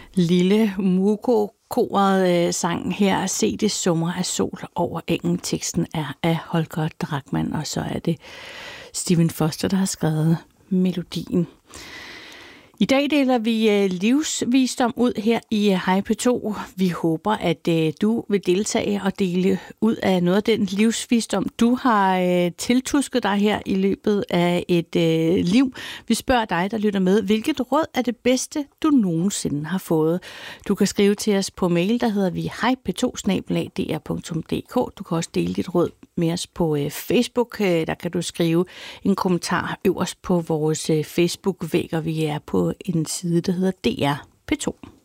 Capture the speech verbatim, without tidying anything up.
Lille Muko koret øh, sang her, Se det summer af sol over engen. Teksten er af Holger Drachmann, og så er det Stephen Foster, der har skrevet melodien. I dag deler vi livsvisdom ud her i Hej P to. Vi håber, at du vil deltage og dele ud af noget af den livsvisdom, du har tiltusket dig her i løbet af et liv. Vi spørger dig, der lytter med, hvilket råd er det bedste, du nogensinde har fået? Du kan skrive til os på mail, der hedder vi hej p to snabel-a d r punktum d k. Du kan også dele dit råd med os på Facebook. Der kan du skrive en kommentar øverst på vores Facebook-væg, og vi er på en side, der hedder D R P to.